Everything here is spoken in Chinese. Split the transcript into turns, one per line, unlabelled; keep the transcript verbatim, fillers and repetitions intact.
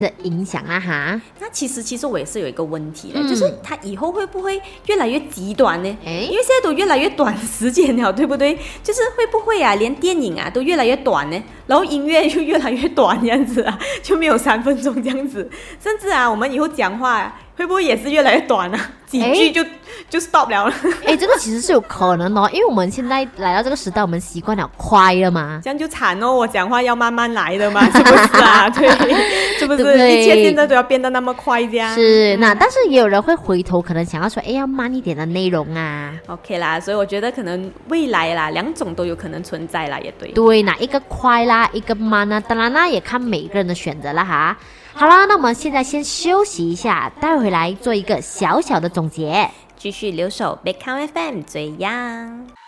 的影响啊哈。
那其实其实我也是有一个问题的、
嗯、
就是它以后会不会越来越极端呢？
诶
因为现在都越来越短时间了，对不对？就是会不会啊，连电影啊都越来越短呢？然后音乐就越来越短这样子啊，就没有三分钟这样子。甚至啊，我们以后讲话、啊、会不会也是越来越短啊？几句就就 stop 了了。
哎，这个其实是有可能哦，因为我们现在来到这个时代，我们习惯了快了嘛，
这样就惨哦。我讲话要慢慢来的嘛，是不是啊？对，是不是？
对对
一切现在都要变得那么快这样。
是，那但是也有人会回头，可能想要说，哎，要慢一点的内容啊。
OK 啦，所以我觉得可能未来啦，两种都有可能存在啦，也对。
对，哪一个快啦，一个慢啦，当然啦，也看每个人的选择啦哈。好啦，那我们现在先休息一下，待会来做一个小小的总结，
继续留守 Backcount F M 最样。